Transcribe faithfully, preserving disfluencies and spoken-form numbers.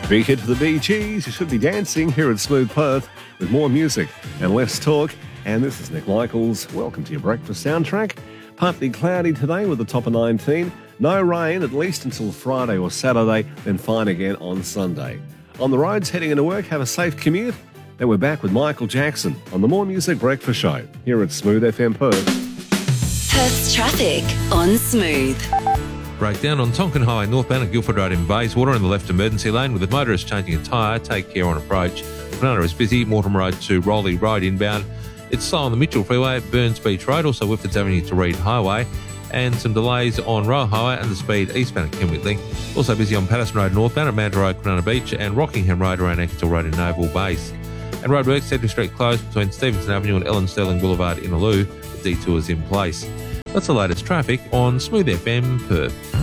Big hit for the Bee Gees. You should be dancing here at Smooth Perth with more music and less talk. And this is Nick Michaels. Welcome to your breakfast soundtrack. Partly cloudy today with a top of nineteen. No rain, at least until Friday or Saturday, then fine again on Sunday. On the roads, heading into work, have a safe commute. Then we're back with Michael Jackson on the More Music Breakfast Show here at Smooth F M Perth. Perth's traffic on Smooth. Breakdown on Tonkin Highway northbound at Guildford Road in Bayswater in the left emergency lane with the motorist changing a tyre. Take care on approach. Fernando is busy. Mortimer Road to Rowley Road inbound. It's slow on the Mitchell Freeway at Burns Beach Road, also Whitfords Avenue to Reed Highway, and some delays on Royal Highway and the speed eastbound at Kenwick Link. Also busy on Patterson Road northbound at Mandurah Road, Kwinana Beach, and Rockingham Road around Exeter Road in Noble Base. And roadworks, Cedric Street closed between Stevenson Avenue and Ellen Sterling Boulevard in Aloo, with detours in place. That's the latest traffic on Smooth F M Perth.